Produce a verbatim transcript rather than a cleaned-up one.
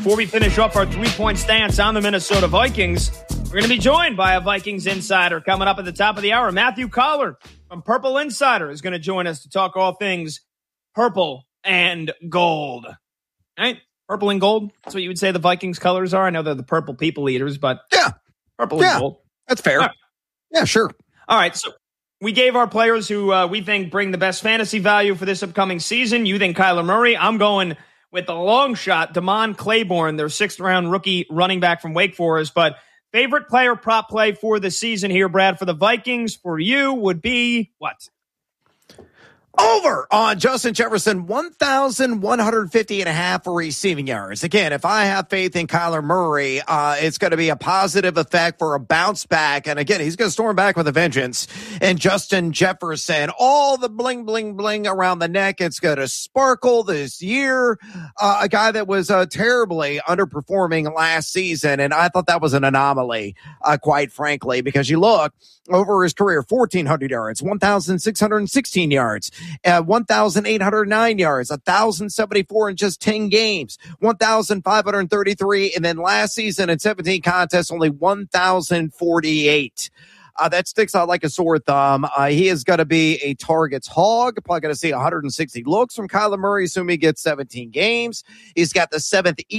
before we finish off our three-point stance on the Minnesota Vikings, we're going to be joined by a Vikings insider coming up at the top of the hour. Matthew Coller from Purple Insider is going to join us to talk all things purple and gold. All right? Purple and gold. That's what you would say the Vikings colors are. I know they're the purple people eaters, but yeah, purple yeah, and gold. That's fair. Right. Yeah, sure. All right, so we gave our players who uh, we think bring the best fantasy value for this upcoming season. You think Kyler Murray. I'm going with the long shot, Damon Claiborne, their sixth-round rookie running back from Wake Forest. But favorite player prop play for the season here, Brad, for the Vikings, for you, would be what? Over on Justin Jefferson, one thousand one hundred fifty and a half for receiving yards. Again, if I have faith in Kyler Murray, uh, it's going to be a positive effect for a bounce back. And again, he's going to storm back with a vengeance. And Justin Jefferson, all the bling, bling, bling around the neck. It's going to sparkle this year. Uh, a guy that was uh, terribly underperforming last season. And I thought that was an anomaly, uh, quite frankly, because you look over his career, fourteen hundred yards, one thousand six hundred sixteen yards. Uh, one thousand eight hundred nine yards, one thousand seventy-four in just ten games, one thousand five hundred thirty-three, and then last season in seventeen contests, only one thousand forty-eight. Uh, that sticks out like a sore thumb. Uh, he is going to be a targets hog. Probably going to see one hundred sixty looks from Kyler Murray, assuming he gets seventeen games. He's got the seventh